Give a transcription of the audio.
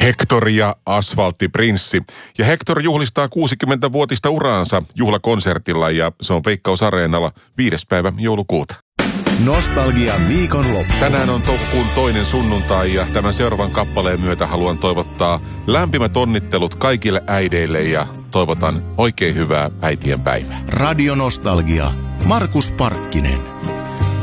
Hector ja Asfalttiprinssi. Ja Hector juhlistaa 60-vuotista uraansa juhlakonsertilla ja se on Veikkaus Areenalla 5. päivä joulukuuta. Nostalgian viikonloppu. Tänään on toukokuun 2. sunnuntai ja tämän seuraavan kappaleen myötä haluan toivottaa lämpimät onnittelut kaikille äideille ja toivotan oikein hyvää äitien päivää. Radio Nostalgia. Markus Parkkinen.